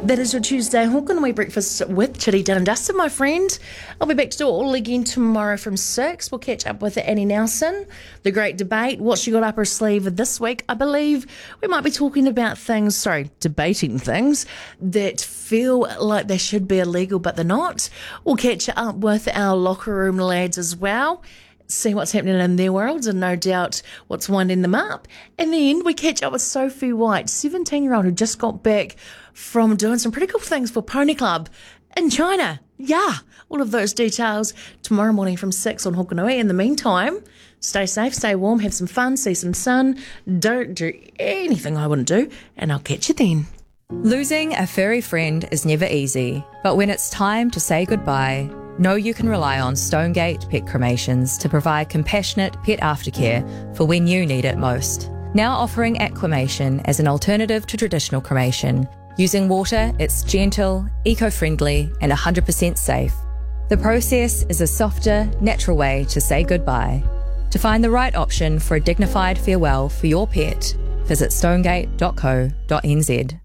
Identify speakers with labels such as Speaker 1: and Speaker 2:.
Speaker 1: That is your Tuesday Hawkins breakfast with Chitty Done and Dusted, my friend. I'll be back to do it all again tomorrow from 6. We'll catch up with Annie Nelson, the great debate, what she got up her sleeve this week. I believe we might be talking about debating things that feel like they should be illegal, but they're not. We'll catch up with our locker room lads as well, see what's happening in their worlds and no doubt what's winding them up. And then we catch up with Sophie White, 17-year-old who just got back from doing some pretty cool things for Pony Club in China. Yeah, all of those details tomorrow morning from 6 on Hokanui. In the meantime, stay safe, stay warm, have some fun, see some sun. Don't do anything I wouldn't do, and I'll catch you then.
Speaker 2: Losing a furry friend is never easy, but when it's time to say goodbye, know you can rely on Stonegate Pet Cremations to provide compassionate pet aftercare for when you need it most. Now offering aquamation as an alternative to traditional cremation. Using water, it's gentle, eco-friendly and 100% safe. The process is a softer, natural way to say goodbye. To find the right option for a dignified farewell for your pet, visit stonegate.co.nz.